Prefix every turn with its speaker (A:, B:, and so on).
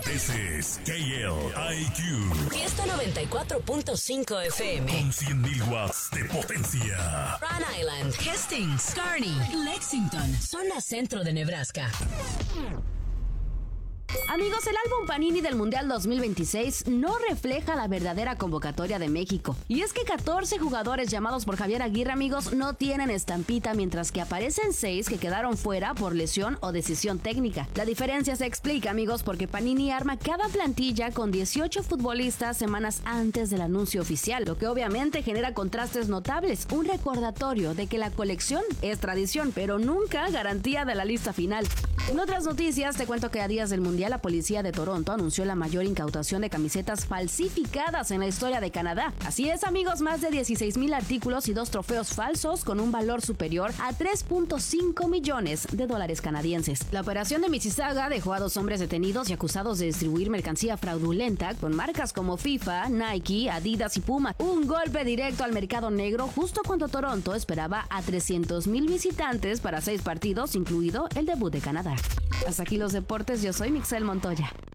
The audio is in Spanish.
A: Ese es KLIQ.
B: Fiesta 94.5 FM.
A: Con 100.000 watts de potencia.
B: Rhode Island, Hastings, Kearney, Lexington, zona centro de Nebraska.
C: Amigos, el álbum Panini del Mundial 2026 no refleja la verdadera convocatoria de México. Y es que 14 jugadores llamados por Javier Aguirre, amigos, no tienen estampita, mientras que aparecen 6 que quedaron fuera por lesión o decisión técnica. La diferencia se explica, amigos, porque Panini arma cada plantilla con 18 futbolistas semanas antes del anuncio oficial, lo que obviamente genera contrastes notables. Un recordatorio de que la colección es tradición, pero nunca garantía de la lista final. En otras noticias, te cuento que a días del Mundial, la policía de Toronto anunció la mayor incautación de camisetas falsificadas en la historia de Canadá. Así es, amigos, más de 16,000 artículos y 2 trofeos falsos con un valor superior a $3.5 millones canadienses. La operación de Mississauga dejó a 2 hombres detenidos y acusados de distribuir mercancía fraudulenta con marcas como FIFA, Nike, Adidas y Puma. Un golpe directo al mercado negro justo cuando Toronto esperaba a 300,000 visitantes para 6 partidos, incluido el debut de Canadá. Hasta aquí los deportes, yo soy Mixel Montoya.